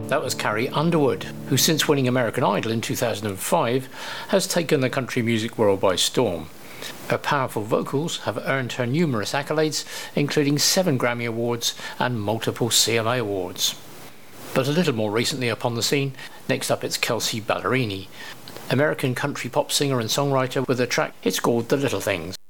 That was Carrie Underwood, who since winning American Idol in 2005 has taken the country music world by storm. Her powerful vocals have earned her numerous accolades, including 7 Grammy Awards and multiple CMA Awards. But a little more recently upon the scene, next up it's Kelsea Ballerini, American country pop singer and songwriter with a track it's called The Little Things.